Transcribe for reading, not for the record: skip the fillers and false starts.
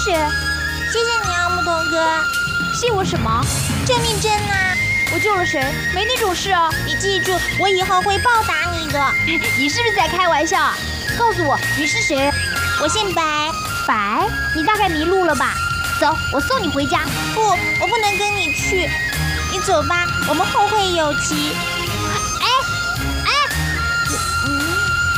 谢谢你啊，木头哥。 谢我什么？ 救命针啊！ 我救了谁？没那种事啊！ 你记住，我以后会报答你的。 你是不是在开玩笑？告诉我你是谁？ 我姓白。 白？你大概迷路了吧？走，我送你回家。 不，我不能跟你去。你走吧，我们后会有期。